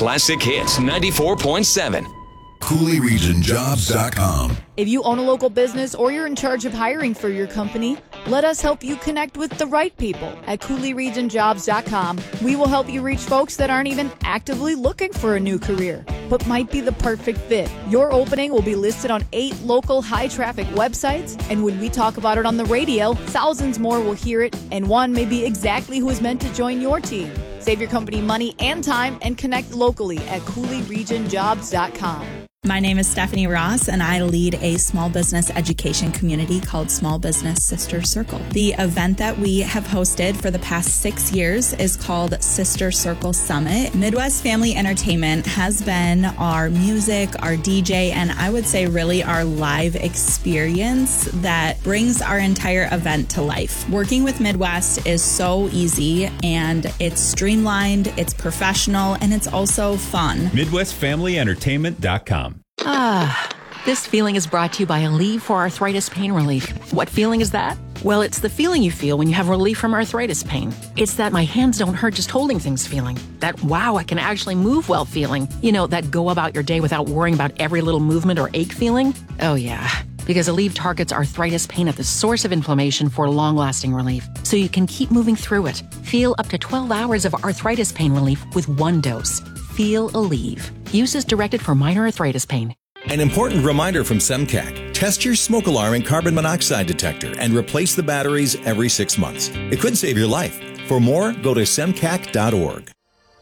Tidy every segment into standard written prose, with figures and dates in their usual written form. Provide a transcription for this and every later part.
Classic Hits 94.7. CooleyRegionJobs.com. If you own a local business or you're in charge of hiring for your company, let us help you connect with the right people at CooleyRegionJobs.com. We will help you reach folks that aren't even actively looking for a new career, but might be the perfect fit. Your opening will be listed on 8 local high-traffic websites, and when we talk about it on the radio, thousands more will hear it, and one may be exactly who is meant to join your team. Save your company money and time and connect locally at CooleyRegionJobs.com. My name is Stephanie Ross, and I lead a small business education community called Small Business Sister Circle. The event that we have hosted for the past 6 years is called Sister Circle Summit. Midwest Family Entertainment has been our music, our DJ, and I would say really our live experience that brings our entire event to life. Working with Midwest is so easy, and it's streamlined, it's professional, and it's also fun. MidwestFamilyEntertainment.com. This feeling is brought to you by Aleve for Arthritis Pain Relief. What feeling is that? Well, it's the feeling you feel when you have relief from arthritis pain. It's that my hands don't hurt just holding things feeling. That, wow, I can actually move well feeling. You know, that go about your day without worrying about every little movement or ache feeling. Oh, yeah. Because Aleve targets arthritis pain at the source of inflammation for long-lasting relief, so you can keep moving through it. Feel up to 12 hours of arthritis pain relief with 1 dose. Feel Aleve. Use as directed for minor arthritis pain. An important reminder from SEMCAC. Test your smoke alarm and carbon monoxide detector and replace the batteries every 6 months. It could save your life. For more, go to semcac.org.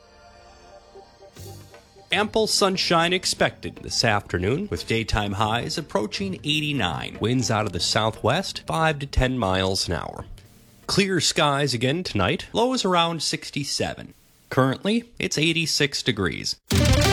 Ample sunshine expected this afternoon, with daytime highs approaching 89. Winds out of the southwest, 5 to 10 miles an hour. Clear skies again tonight, lows around 67. Currently, it's 86 degrees.